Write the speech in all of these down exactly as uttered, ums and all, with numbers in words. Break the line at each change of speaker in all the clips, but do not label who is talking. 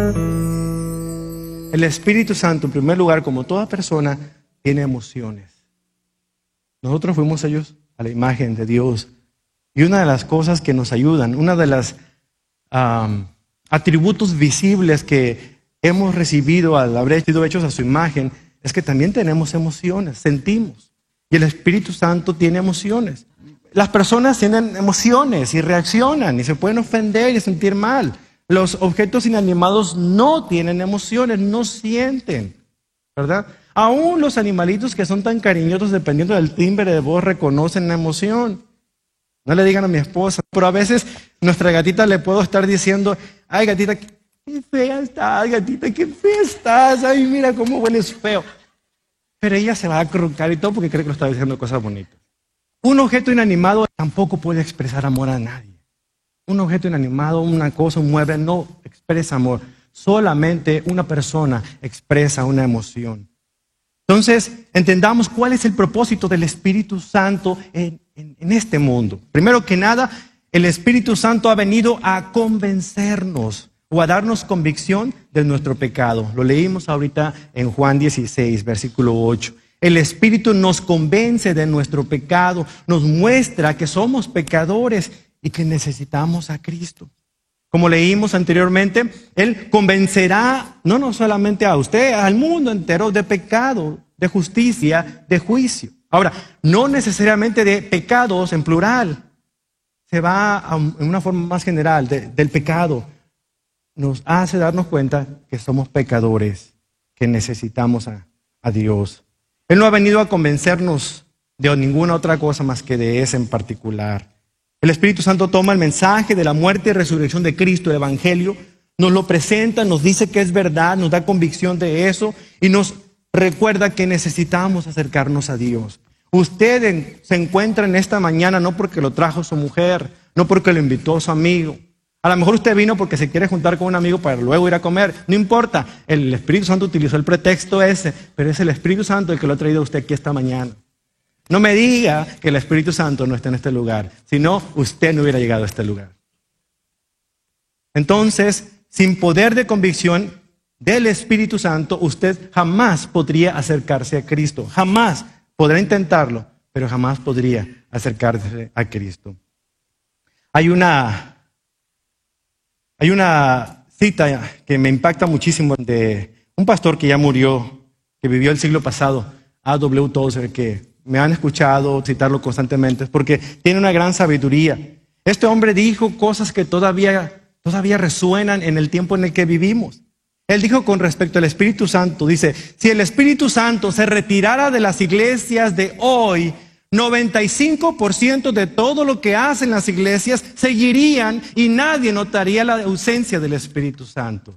El Espíritu Santo, en primer lugar, como toda persona, tiene emociones. Nosotros fuimos hechos a la imagen de Dios. Y una de las cosas que nos ayudan, una de las um, atributos visibles que hemos recibido al haber sido hechos a su imagen, es que también tenemos emociones, sentimos. Y el Espíritu Santo tiene emociones. Las personas tienen emociones y reaccionan y se pueden ofender y sentir mal. Los objetos inanimados no tienen emociones, no sienten, ¿verdad? Aún los animalitos que son tan cariñosos, dependiendo del timbre de voz, reconocen la emoción. No le digan a mi esposa, pero a veces nuestra gatita le puedo estar diciendo, ay gatita, qué fea estás, gatita, qué fea estás, ay mira cómo hueles feo. Pero ella se va a acurrucar y todo porque cree que lo está diciendo cosas bonitas. Un objeto inanimado tampoco puede expresar amor a nadie. Un objeto inanimado, una cosa, un mueble, no expresa amor. Solamente una persona expresa una emoción. Entonces, entendamos cuál es el propósito del Espíritu Santo en, en, en este mundo. Primero que nada, el Espíritu Santo ha venido a convencernos o a darnos convicción de nuestro pecado. Lo leímos ahorita en Juan dieciséis, versículo ocho. El Espíritu nos convence de nuestro pecado, nos muestra que somos pecadores y que necesitamos a Cristo. Como leímos anteriormente, Él convencerá no, no solamente a usted, al mundo entero de pecado, de justicia, de juicio. Ahora, no necesariamente de pecados en plural. Se va a, en una forma más general de, del pecado. Nos hace darnos cuenta que somos pecadores, que necesitamos a, a Dios. Él no ha venido a convencernos de ninguna otra cosa más que de ese en particular. El Espíritu Santo toma el mensaje de la muerte y resurrección de Cristo, el Evangelio, nos lo presenta, nos dice que es verdad, nos da convicción de eso y nos recuerda que necesitamos acercarnos a Dios. Usted en, se encuentra en esta mañana no porque lo trajo su mujer, no porque lo invitó su amigo. A lo mejor usted vino porque se quiere juntar con un amigo para luego ir a comer. No importa, el Espíritu Santo utilizó el pretexto ese, pero es el Espíritu Santo el que lo ha traído a usted aquí esta mañana. No me diga que el Espíritu Santo no está en este lugar, si no, usted no hubiera llegado a este lugar. Entonces, sin poder de convicción del Espíritu Santo, usted jamás podría acercarse a Cristo. Jamás podrá intentarlo, pero jamás podría acercarse a Cristo. Hay una, hay una cita que me impacta muchísimo de un pastor que ya murió, que vivió el siglo pasado, A W Tozer, que me han escuchado citarlo constantemente, porque tiene una gran sabiduría. Este hombre dijo cosas que todavía, todavía resuenan en el tiempo en el que vivimos. Él dijo con respecto al Espíritu Santo, dice, si el Espíritu Santo se retirara de las iglesias de hoy, noventa y cinco por ciento de todo lo que hacen las iglesias seguirían y nadie notaría la ausencia del Espíritu Santo.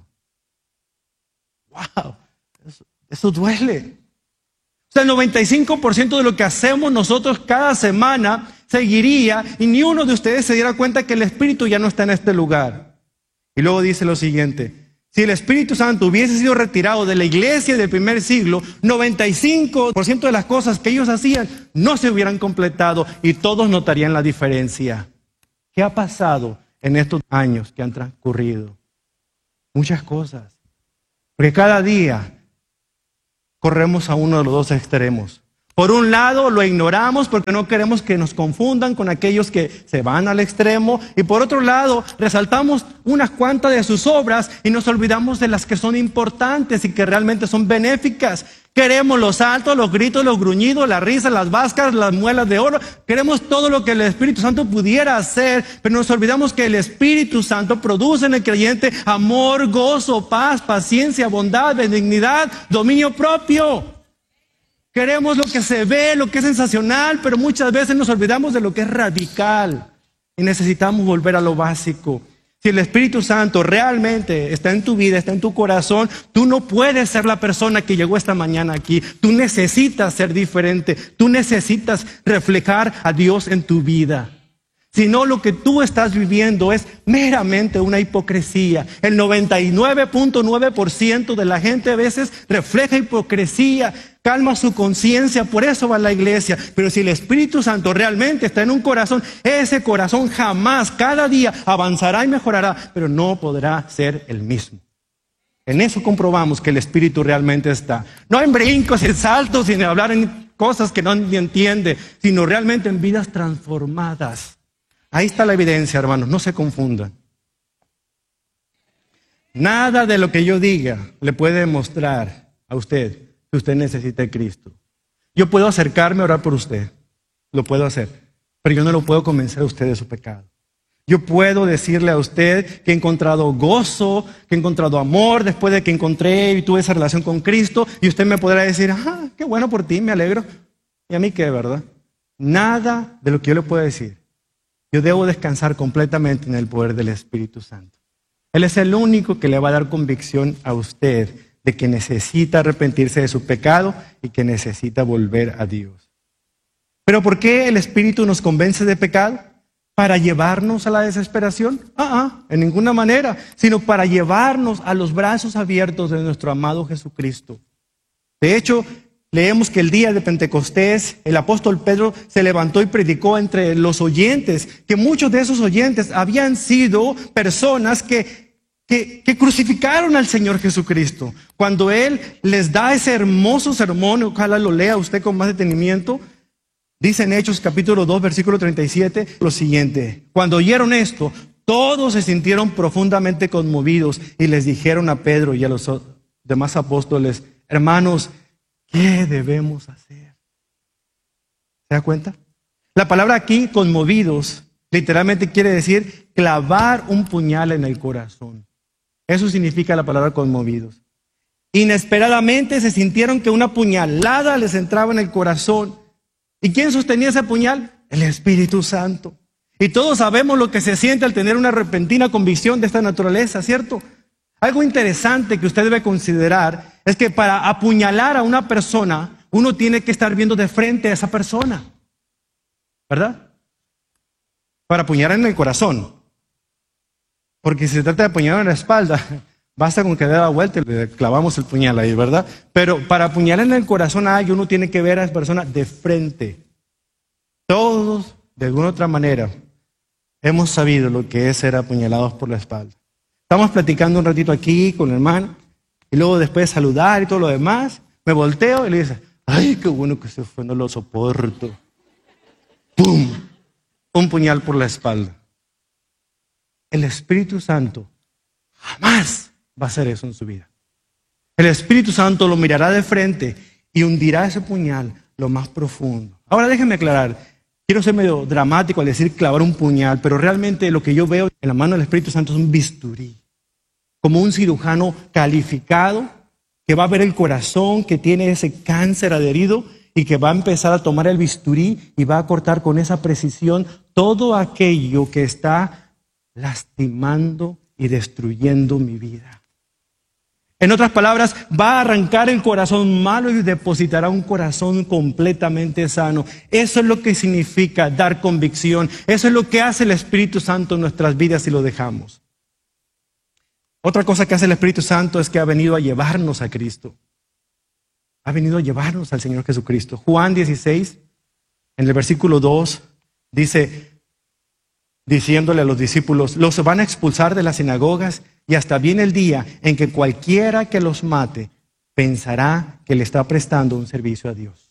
¡Wow! Eso, eso duele. O sea, el noventa y cinco por ciento de lo que hacemos nosotros cada semana seguiría y ni uno de ustedes se diera cuenta que el Espíritu ya no está en este lugar. Y luego dice lo siguiente, si el Espíritu Santo hubiese sido retirado de la iglesia del primer siglo, noventa y cinco por ciento de las cosas que ellos hacían no se hubieran completado y todos notarían la diferencia. ¿Qué ha pasado en estos años que han transcurrido? Muchas cosas. Porque cada día corremos a uno de los dos extremos. Por un lado lo ignoramos porque no queremos que nos confundan con aquellos que se van al extremo. Y por otro lado resaltamos unas cuantas de sus obras y nos olvidamos de las que son importantes y que realmente son benéficas. Queremos los saltos, los gritos, los gruñidos, la risa, las vascas, las muelas de oro. Queremos todo lo que el Espíritu Santo pudiera hacer, pero nos olvidamos que el Espíritu Santo produce en el creyente amor, gozo, paz, paciencia, bondad, benignidad, dominio propio. Queremos lo que se ve, lo que es sensacional, pero muchas veces nos olvidamos de lo que es radical y necesitamos volver a lo básico. Si el Espíritu Santo realmente está en tu vida, está en tu corazón, tú no puedes ser la persona que llegó esta mañana aquí. Tú necesitas ser diferente, tú necesitas reflejar a Dios en tu vida. Si no, lo que tú estás viviendo es meramente una hipocresía. El noventa y nueve punto nueve por ciento de la gente a veces refleja hipocresía, calma su conciencia, por eso va a la iglesia. Pero si el Espíritu Santo realmente está en un corazón, ese corazón jamás, cada día avanzará y mejorará, pero no podrá ser el mismo. En eso comprobamos que el Espíritu realmente está. No en brincos, en saltos, sin hablar en cosas que no ni entiende, sino realmente en vidas transformadas. Ahí está la evidencia, hermanos, no se confundan. Nada de lo que yo diga le puede demostrar a usted que usted necesita a Cristo. Yo puedo acercarme a orar por usted, lo puedo hacer, pero yo no lo puedo convencer a usted de su pecado. Yo puedo decirle a usted que he encontrado gozo, que he encontrado amor después de que encontré y tuve esa relación con Cristo, y usted me podrá decir, ah, qué bueno por ti, me alegro. ¿Y a mí qué, verdad? Nada de lo que yo le puedo decir. Yo debo descansar completamente en el poder del Espíritu Santo. Él es el único que le va a dar convicción a usted de que necesita arrepentirse de su pecado y que necesita volver a Dios. ¿Pero por qué el Espíritu nos convence de pecado? ¿Para llevarnos a la desesperación? Ah, ah, en ninguna manera, sino para llevarnos a los brazos abiertos de nuestro amado Jesucristo. De hecho, leemos que el día de Pentecostés, el apóstol Pedro se levantó y predicó entre los oyentes, que muchos de esos oyentes habían sido personas que, que, que crucificaron al Señor Jesucristo. Cuando Él les da ese hermoso sermón, ojalá lo lea usted con más detenimiento, dice en Hechos capítulo dos, versículo treinta y siete, lo siguiente: cuando oyeron esto, todos se sintieron profundamente conmovidos y les dijeron a Pedro y a los demás apóstoles, hermanos, ¿qué debemos hacer? ¿Se da cuenta? La palabra aquí, conmovidos, literalmente quiere decir clavar un puñal en el corazón. Eso significa la palabra conmovidos. Inesperadamente se sintieron que una puñalada les entraba en el corazón. ¿Y quién sostenía ese puñal? El Espíritu Santo. Y todos sabemos lo que se siente al tener una repentina convicción de esta naturaleza, ¿cierto? Algo interesante que usted debe considerar es que para apuñalar a una persona, uno tiene que estar viendo de frente a esa persona, ¿verdad? Para apuñalar en el corazón. Porque si se trata de apuñalar en la espalda, basta con que dé la vuelta y le clavamos el puñal ahí, ¿verdad? Pero para apuñalar en el corazón a alguien, uno tiene que ver a esa persona de frente. Todos, de alguna otra manera, hemos sabido lo que es ser apuñalados por la espalda. Estamos platicando un ratito aquí con el hermano, y luego después de saludar y todo lo demás, me volteo y le dice, ay, qué bueno que se fue, no lo soporto. ¡Pum! Un puñal por la espalda. El Espíritu Santo jamás va a hacer eso en su vida. El Espíritu Santo lo mirará de frente y hundirá ese puñal lo más profundo. Ahora déjenme aclarar, quiero ser medio dramático al decir clavar un puñal, pero realmente lo que yo veo en la mano del Espíritu Santo es un bisturí, como un cirujano calificado que va a ver el corazón que tiene ese cáncer adherido y que va a empezar a tomar el bisturí y va a cortar con esa precisión todo aquello que está lastimando y destruyendo mi vida. En otras palabras, va a arrancar el corazón malo y depositará un corazón completamente sano. Eso es lo que significa dar convicción. Eso es lo que hace el Espíritu Santo en nuestras vidas si lo dejamos. Otra cosa que hace el Espíritu Santo es que ha venido a llevarnos a Cristo. Ha venido a llevarnos al Señor Jesucristo. Juan dieciséis, en el versículo dos, dice, diciéndole a los discípulos, los van a expulsar de las sinagogas y hasta viene el día en que cualquiera que los mate pensará que le está prestando un servicio a Dios.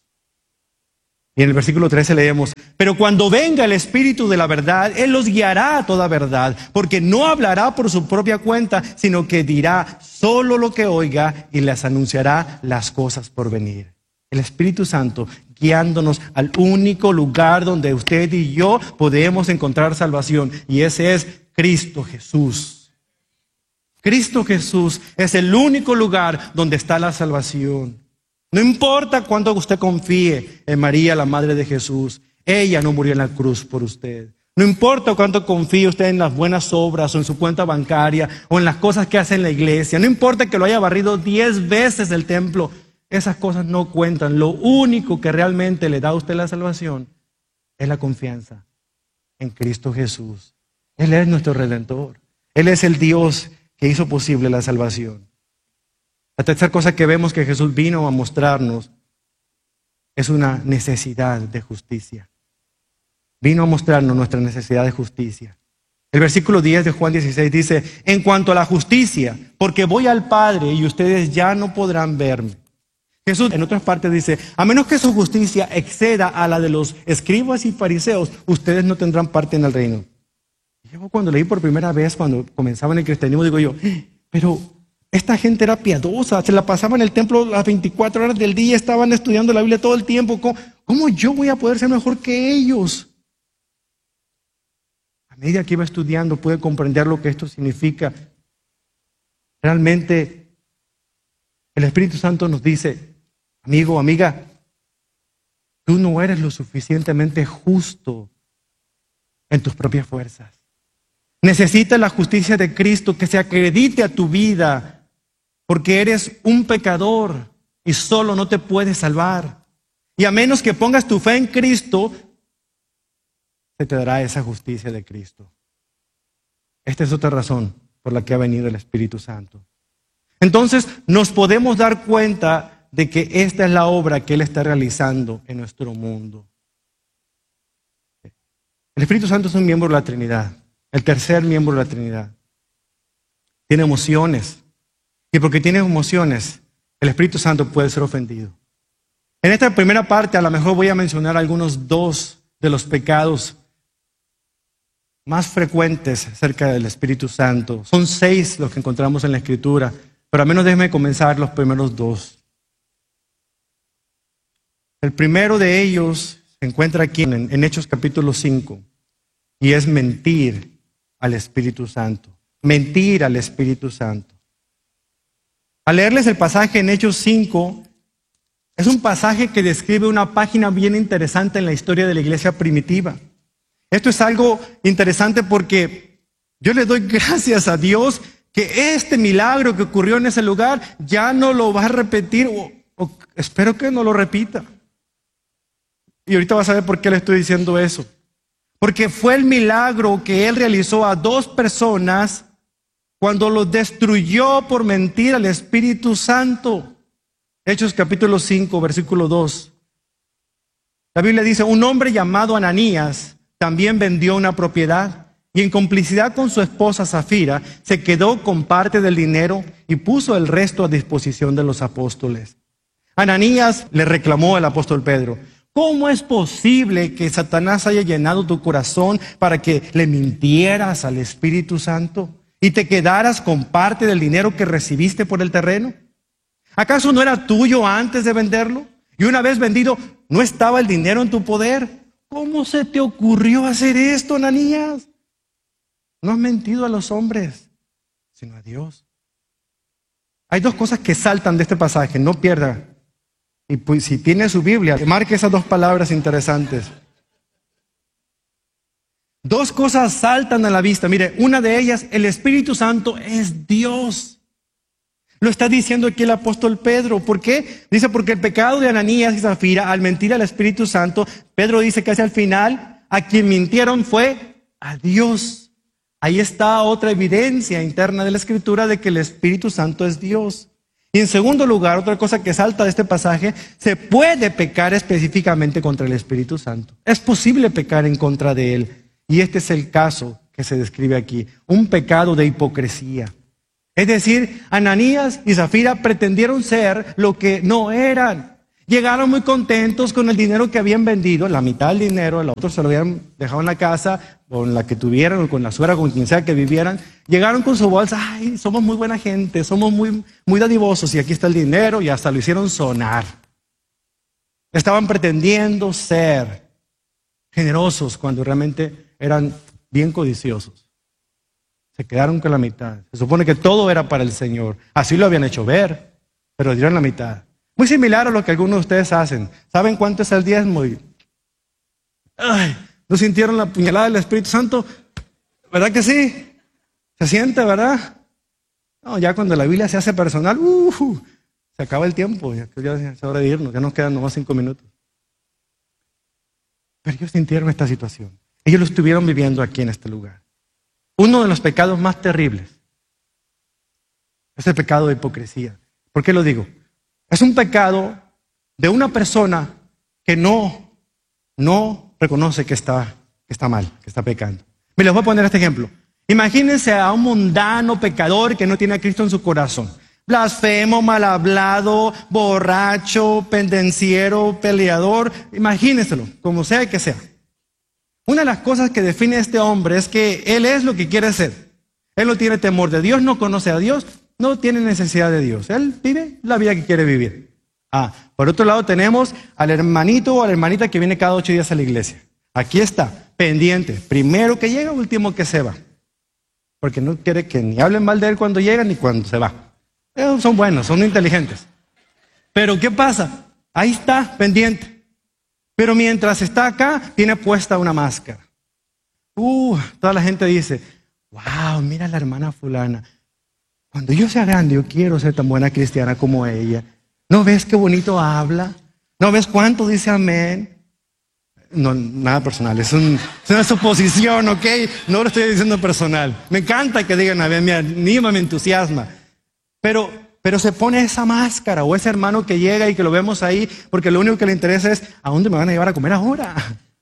Y en el versículo trece leemos, pero cuando venga el Espíritu de la verdad, Él los guiará a toda verdad, porque no hablará por su propia cuenta, sino que dirá solo lo que oiga y les anunciará las cosas por venir. El Espíritu Santo guiándonos al único lugar donde usted y yo podemos encontrar salvación, y ese es Cristo Jesús. Cristo Jesús es el único lugar donde está la salvación. No importa cuánto usted confíe en María, la Madre de Jesús, ella no murió en la cruz por usted. No importa cuánto confíe usted en las buenas obras o en su cuenta bancaria o en las cosas que hace en la iglesia. No importa que lo haya barrido diez veces el templo. Esas cosas no cuentan. Lo único que realmente le da a usted la salvación es la confianza en Cristo Jesús. Él es nuestro Redentor. Él es el Dios que hizo posible la salvación. La tercera cosa que vemos que Jesús vino a mostrarnos es una necesidad de justicia. Vino a mostrarnos nuestra necesidad de justicia. El versículo diez de Juan dieciséis dice, en cuanto a la justicia, porque voy al Padre y ustedes ya no podrán verme. Jesús en otras partes dice, a menos que su justicia exceda a la de los escribas y fariseos, ustedes no tendrán parte en el reino. Yo cuando leí por primera vez, cuando comenzaba en el cristianismo, digo yo, pero esta gente era piadosa, se la pasaba en el templo las veinticuatro horas del día, estaban estudiando la Biblia todo el tiempo. ¿Cómo, cómo yo voy a poder ser mejor que ellos? A medida que iba estudiando pude comprender lo que esto significa. Realmente el Espíritu Santo nos dice, amigo, amiga, tú no eres lo suficientemente justo en tus propias fuerzas. Necesitas la justicia de Cristo que se acredite a tu vida, porque eres un pecador y solo no te puedes salvar. Y a menos que pongas tu fe en Cristo, se te dará esa justicia de Cristo. Esta es otra razón por la que ha venido el Espíritu Santo. Entonces nos podemos dar cuenta de que esta es la obra que Él está realizando en nuestro mundo. El Espíritu Santo es un miembro de la Trinidad, el tercer miembro de la Trinidad. Tiene emociones. Y porque tiene emociones, el Espíritu Santo puede ser ofendido. En esta primera parte a lo mejor voy a mencionar algunos dos de los pecados más frecuentes acerca del Espíritu Santo. Son seis los que encontramos en la Escritura, pero al menos déjenme comenzar los primeros dos. El primero de ellos se encuentra aquí en, en Hechos capítulo cinco, y es mentir al Espíritu Santo. Mentir al Espíritu Santo. Al leerles el pasaje en Hechos cinco, es un pasaje que describe una página bien interesante en la historia de la iglesia primitiva. Esto es algo interesante porque yo le doy gracias a Dios que este milagro que ocurrió en ese lugar ya no lo va a repetir, o, o espero que no lo repita. Y ahorita vas a ver por qué le estoy diciendo eso. Porque fue el milagro que Él realizó a dos personas cuando los destruyó por mentir al Espíritu Santo. Hechos capítulo cinco, versículo dos. La Biblia dice, un hombre llamado Ananías también vendió una propiedad y en complicidad con su esposa Zafira se quedó con parte del dinero y puso el resto a disposición de los apóstoles. Ananías le reclamó al apóstol Pedro, ¿cómo es posible que Satanás haya llenado tu corazón para que le mintieras al Espíritu Santo y te quedaras con parte del dinero que recibiste por el terreno? ¿Acaso no era tuyo antes de venderlo? Y una vez vendido, ¿no estaba el dinero en tu poder? ¿Cómo se te ocurrió hacer esto, Ananías? No has mentido a los hombres, sino a Dios. Hay dos cosas que saltan de este pasaje, no pierda. Y pues, si tiene su Biblia, marque esas dos palabras interesantes. Dos cosas saltan a la vista. Mire, una de ellas, el Espíritu Santo es Dios. Lo está diciendo aquí el apóstol Pedro. ¿Por qué? Dice, porque el pecado de Ananías y Zafira, al mentir al Espíritu Santo, Pedro dice que hacia el final, a quien mintieron fue a Dios. Ahí está otra evidencia interna de la Escritura de que el Espíritu Santo es Dios. Y en segundo lugar, otra cosa que salta de este pasaje, se puede pecar específicamente contra el Espíritu Santo. Es posible pecar en contra de Él. Y este es el caso que se describe aquí, un pecado de hipocresía. Es decir, Ananías y Zafira pretendieron ser lo que no eran. Llegaron muy contentos con el dinero que habían vendido, la mitad del dinero, el otro se lo habían dejado en la casa, con la que tuvieran, o con la suegra, con quien sea que vivieran. Llegaron con su bolsa, ay, somos muy buena gente, somos muy, muy dadivosos, y aquí está el dinero, y hasta lo hicieron sonar. Estaban pretendiendo ser generosos cuando realmente eran bien codiciosos. Se quedaron con la mitad. Se supone que todo era para el Señor. Así lo habían hecho ver, pero dieron la mitad. Muy similar a lo que algunos de ustedes hacen. ¿Saben cuánto es el diezmo? Y, ay, ¿no sintieron la puñalada del Espíritu Santo? ¿Verdad que sí? Se siente, ¿verdad? No, ya cuando la Biblia se hace personal, uh, se acaba el tiempo. Ya, ya es hora de irnos, ya nos quedan nomás cinco minutos. Pero ellos sintieron esta situación. Ellos lo estuvieron viviendo aquí en este lugar. Uno de los pecados más terribles es el pecado de hipocresía. ¿Por qué lo digo? Es un pecado de una persona que no, no reconoce que está, que está mal, que está pecando. Me les voy a poner este ejemplo. Imagínense a un mundano pecador que no tiene a Cristo en su corazón. Blasfemo, mal hablado, borracho, pendenciero, peleador. Imagínenselo, como sea que sea. Una de las cosas que define a este hombre es que él es lo que quiere ser. Él no tiene temor de Dios, no conoce a Dios, no tiene necesidad de Dios. Él vive la vida que quiere vivir. Ah, por otro lado tenemos al hermanito o a la hermanita que viene cada ocho días a la iglesia. Aquí está, pendiente. Primero que llega, último que se va. Porque no quiere que ni hablen mal de él cuando llega ni cuando se va. Ellos son buenos, son inteligentes. Pero ¿qué pasa? Ahí está, pendiente. Pero mientras está acá, tiene puesta una máscara. Uh, toda la gente dice, wow, mira a la hermana fulana. Cuando yo sea grande, yo quiero ser tan buena cristiana como ella. ¿No ves qué bonito habla? ¿No ves cuánto dice amén? No, nada personal, es, un, es una suposición, ¿ok? No lo estoy diciendo personal. Me encanta que digan amén, me anima, me entusiasma. Pero, pero se pone esa máscara o ese hermano que llega y que lo vemos ahí porque lo único que le interesa es ¿a dónde me van a llevar a comer ahora?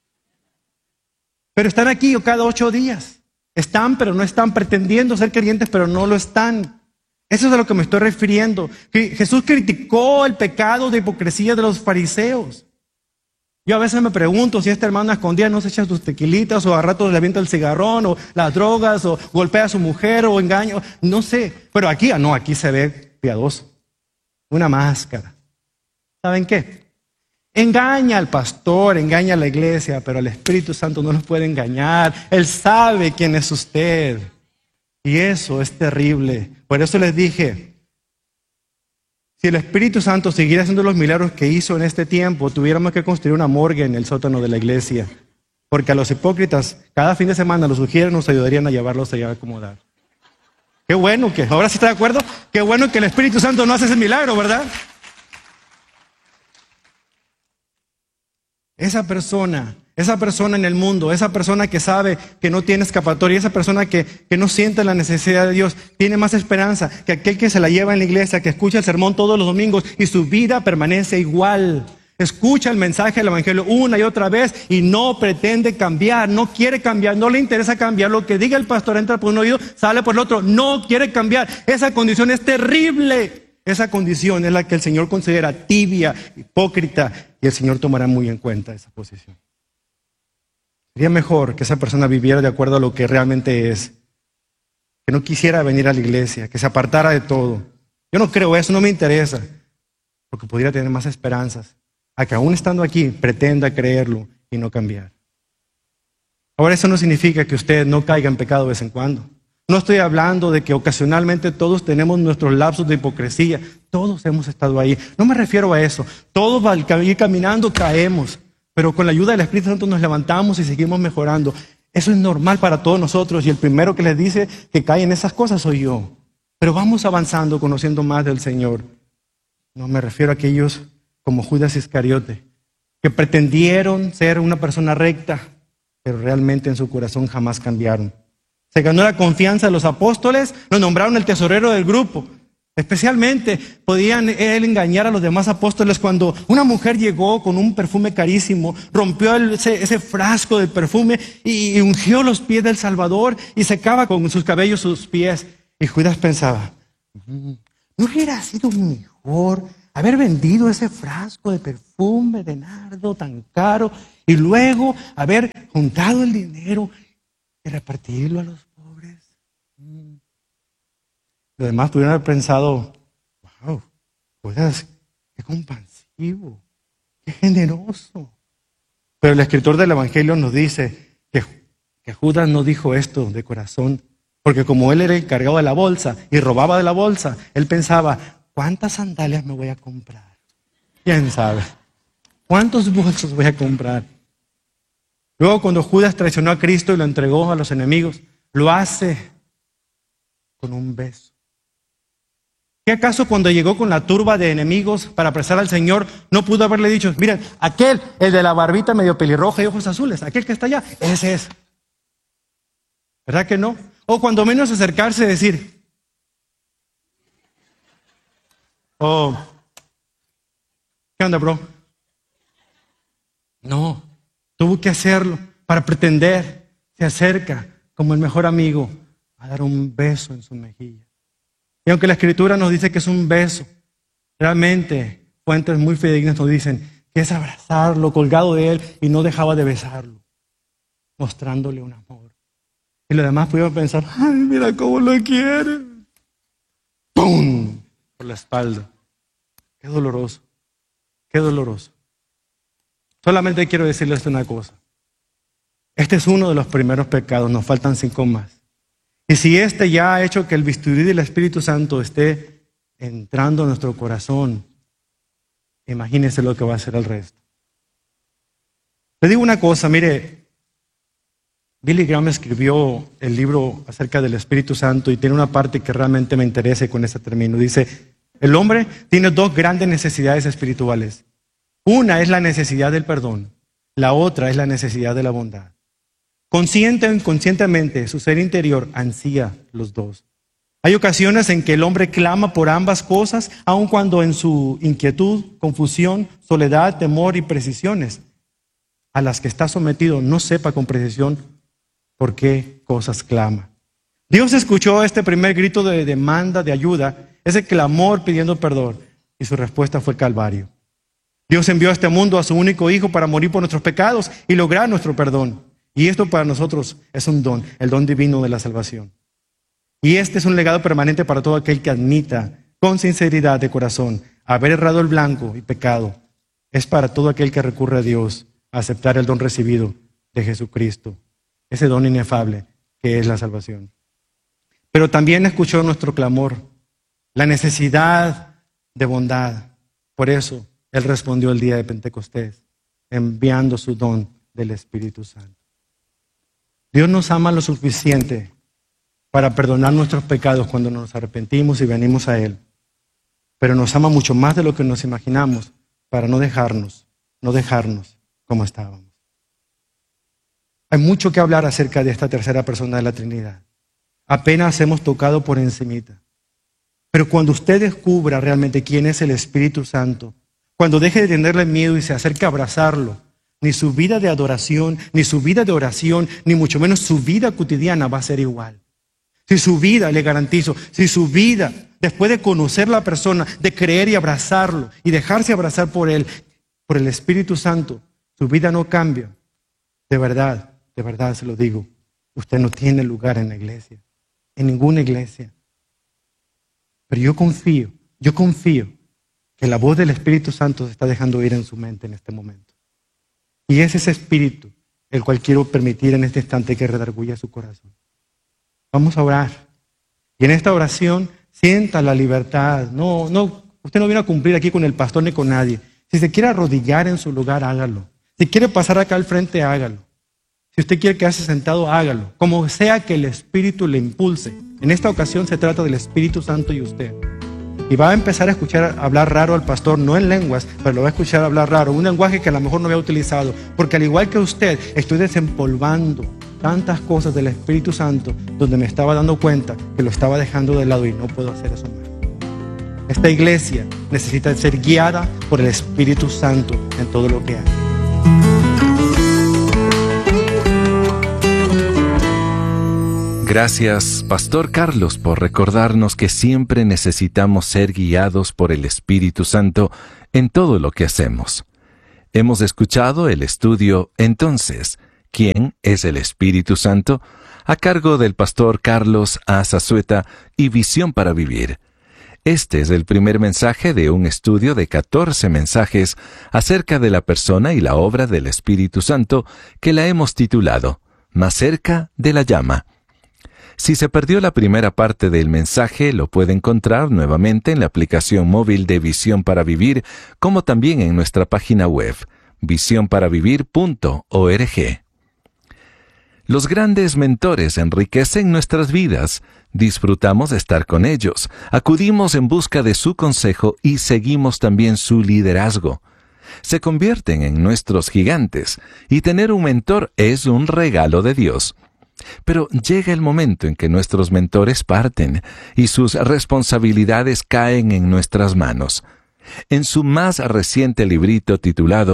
Pero están aquí cada ocho días. Están, pero no están, pretendiendo ser creyentes, pero no lo están. Eso es a lo que me estoy refiriendo. Que Jesús criticó el pecado de hipocresía de los fariseos. Yo a veces me pregunto si esta hermana escondida no se echa sus tequilitas o a ratos le avienta el cigarrón o las drogas o golpea a su mujer o engaña, no sé. Pero aquí, no, aquí se ve piadoso. Una máscara. ¿Saben qué? Engaña al pastor, engaña a la iglesia, pero el Espíritu Santo no nos puede engañar. Él sabe quién es usted. Y eso es terrible. Por eso les dije, si el Espíritu Santo siguiera haciendo los milagros que hizo en este tiempo, tuviéramos que construir una morgue en el sótano de la iglesia. Porque a los hipócritas, cada fin de semana los sugieres nos ayudarían a llevarlos allá a acomodar. Qué bueno que, ahora sí está de acuerdo, qué bueno que el Espíritu Santo no hace ese milagro, ¿verdad? Esa persona, esa persona en el mundo, esa persona que sabe que no tiene escapatoria, esa persona que, que no siente la necesidad de Dios, tiene más esperanza que aquel que se la lleva en la iglesia, que escucha el sermón todos los domingos y su vida permanece igual. Escucha el mensaje del evangelio una y otra vez y no pretende cambiar, no quiere cambiar, no le interesa cambiar. Lo que diga el pastor entra por un oído, sale por el otro, no quiere cambiar. Esa condición es terrible. Esa condición es la que el Señor considera tibia, hipócrita, y el Señor tomará muy en cuenta esa posición. Sería mejor que esa persona viviera de acuerdo a lo que realmente es, que no quisiera venir a la iglesia, que se apartara de todo. Yo no creo eso, no me interesa, porque podría tener más esperanzas, a que aún estando aquí pretenda creerlo y no cambiar. Ahora, eso no significa que usted no caiga en pecado de vez en cuando. No estoy hablando de que ocasionalmente todos tenemos nuestros lapsos de hipocresía. Todos hemos estado ahí. No me refiero a eso. Todos al ir caminando caemos, pero con la ayuda del Espíritu Santo nos levantamos y seguimos mejorando. Eso es normal para todos nosotros y el primero que les dice que cae en esas cosas soy yo. Pero vamos avanzando, conociendo más del Señor. No me refiero a aquellos como Judas Iscariote, que pretendieron ser una persona recta, pero realmente en su corazón jamás cambiaron. Se ganó la confianza de los apóstoles, lo nombraron el tesorero del grupo. Especialmente podían él engañar a los demás apóstoles cuando una mujer llegó con un perfume carísimo, rompió el, ese, ese frasco de perfume y, y ungió los pies del Salvador y secaba con sus cabellos sus pies. Y Judas pensaba, ¿no hubiera sido mejor haber vendido ese frasco de perfume de nardo tan caro y luego haber juntado el dinero y repartirlo a los pobres? Mm. Los demás pudieron haber pensado, wow, Judas, qué compasivo, qué generoso. Pero el escritor del Evangelio nos dice que, que Judas no dijo esto de corazón, porque como él era el encargado de la bolsa y robaba de la bolsa, él pensaba, ¿cuántas sandalias me voy a comprar? ¿Quién sabe? ¿Cuántos bolsos voy a comprar? Luego, cuando Judas traicionó a Cristo y lo entregó a los enemigos, lo hace con un beso. ¿Qué acaso cuando llegó con la turba de enemigos para apresar al Señor, no pudo haberle dicho, miren, aquel, el de la barbita medio pelirroja y ojos azules, aquel que está allá, ese es? ¿Verdad que no? O cuando menos acercarse y decir, oh, ¿qué onda, bro? No. Tuvo que hacerlo para pretender, se acerca como el mejor amigo, a dar un beso en su mejilla. Y aunque la Escritura nos dice que es un beso, realmente fuentes muy fidedignas nos dicen que es abrazarlo, colgado de él, y no dejaba de besarlo, mostrándole un amor. Y los demás pudieron pensar, ay, mira cómo lo quiere. ¡Pum! Por la espalda. Qué doloroso, qué doloroso. Solamente quiero decirles una cosa. Este es uno de los primeros pecados, nos faltan cinco más. Y si este ya ha hecho que el bisturí del Espíritu Santo esté entrando en nuestro corazón, imagínense lo que va a hacer el resto. Le digo una cosa, mire, Billy Graham escribió el libro acerca del Espíritu Santo y tiene una parte que realmente me interesa y con ese término. Dice, el hombre tiene dos grandes necesidades espirituales. Una es la necesidad del perdón, la otra es la necesidad de la bondad. Consciente o inconscientemente, su ser interior ansía los dos. Hay ocasiones en que el hombre clama por ambas cosas, aun cuando en su inquietud, confusión, soledad, temor y precisiones a las que está sometido no sepa con precisión por qué cosas clama. Dios escuchó este primer grito de demanda, de ayuda, ese clamor pidiendo perdón, y su respuesta fue Calvario. Dios envió a este mundo a su único Hijo para morir por nuestros pecados y lograr nuestro perdón. Y esto para nosotros es un don, el don divino de la salvación. Y este es un legado permanente para todo aquel que admita con sinceridad de corazón haber errado el blanco y pecado. Es para todo aquel que recurre a Dios a aceptar el don recibido de Jesucristo, ese don inefable que es la salvación. Pero también escuchó nuestro clamor, la necesidad de bondad. Por eso Él respondió el día de Pentecostés, enviando su don del Espíritu Santo. Dios nos ama lo suficiente para perdonar nuestros pecados cuando nos arrepentimos y venimos a Él. Pero nos ama mucho más de lo que nos imaginamos para no dejarnos, no dejarnos como estábamos. Hay mucho que hablar acerca de esta tercera persona de la Trinidad. Apenas hemos tocado por encimita. Pero cuando usted descubra realmente quién es el Espíritu Santo, cuando deje de tenerle miedo y se acerque a abrazarlo, ni su vida de adoración, ni su vida de oración, ni mucho menos su vida cotidiana va a ser igual. Si su vida, le garantizo, si su vida, después de conocer a la persona, de creer y abrazarlo, y dejarse abrazar por él, por el Espíritu Santo, su vida no cambia, de verdad, de verdad se lo digo, usted no tiene lugar en la iglesia, en ninguna iglesia. Pero yo confío, yo confío que la voz del Espíritu Santo se está dejando oír en su mente en este momento. Y es ese espíritu el cual quiero permitir en este instante que redarguya su corazón. Vamos a orar. Y en esta oración sienta la libertad. No, no, usted no viene a cumplir aquí con el pastor ni con nadie. Si se quiere arrodillar en su lugar, hágalo. Si quiere pasar acá al frente, hágalo. Si usted quiere quedarse sentado, hágalo. Como sea que el Espíritu le impulse. En esta ocasión se trata del Espíritu Santo y usted. Y va a empezar a escuchar hablar raro al pastor, no en lenguas, pero lo va a escuchar hablar raro, un lenguaje que a lo mejor no había utilizado, porque al igual que usted, estoy desempolvando tantas cosas del Espíritu Santo, donde me estaba dando cuenta que lo estaba dejando de lado y no puedo hacer eso más. Esta iglesia necesita ser guiada por el Espíritu Santo en todo lo que hace.
Gracias, Pastor Carlos, por recordarnos que siempre necesitamos ser guiados por el Espíritu Santo en todo lo que hacemos. Hemos escuchado el estudio Entonces, ¿quién es el Espíritu Santo?, a cargo del Pastor Carlos A. Zazueta y Visión para Vivir. Este es el primer mensaje de un estudio de catorce mensajes acerca de la persona y la obra del Espíritu Santo que la hemos titulado Más cerca de la llama. Si se perdió la primera parte del mensaje, lo puede encontrar nuevamente en la aplicación móvil de Visión para Vivir, como también en nuestra página web, visión para vivir punto org. Los grandes mentores enriquecen nuestras vidas. Disfrutamos de estar con ellos, acudimos en busca de su consejo y seguimos también su liderazgo. Se convierten en nuestros gigantes, y tener un mentor es un regalo de Dios. Pero llega el momento en que nuestros mentores parten y sus responsabilidades caen en nuestras manos. En su más reciente librito titulado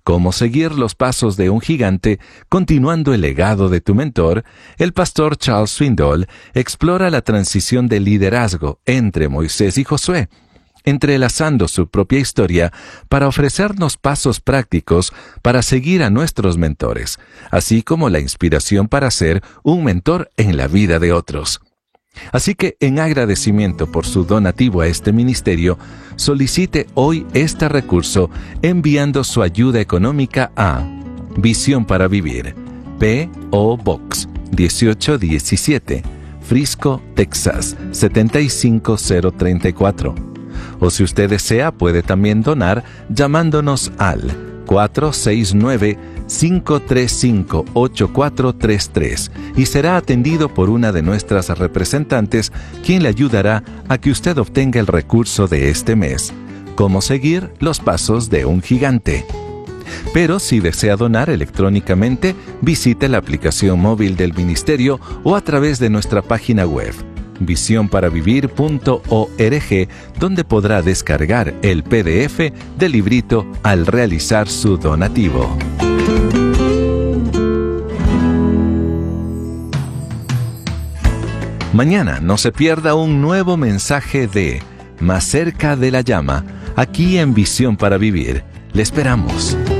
Cómo seguir los pasos de un gigante, continuando el legado de tu mentor, el pastor Charles Swindoll explora la transición de liderazgo entre Moisés y Josué, entrelazando su propia historia para ofrecernos pasos prácticos para seguir a nuestros mentores, así como la inspiración para ser un mentor en la vida de otros. Así que, en agradecimiento por su donativo a este ministerio, solicite hoy este recurso enviando su ayuda económica a Visión para Vivir, P O Box dieciocho diecisiete, Frisco, Texas siete cinco cero tres cuatro. O si usted desea, puede también donar llamándonos al cuatro seis nueve, cinco tres cinco, ocho cuatro tres tres y será atendido por una de nuestras representantes, quien le ayudará a que usted obtenga el recurso de este mes. Cómo seguir los pasos de un gigante. Pero si desea donar electrónicamente, visite la aplicación móvil del ministerio o a través de nuestra página web, visión para vivir punto org, donde podrá descargar el P D F del librito al realizar su donativo. Mañana no se pierda un nuevo mensaje de Más cerca de la llama, aquí en Visión para Vivir. Le esperamos.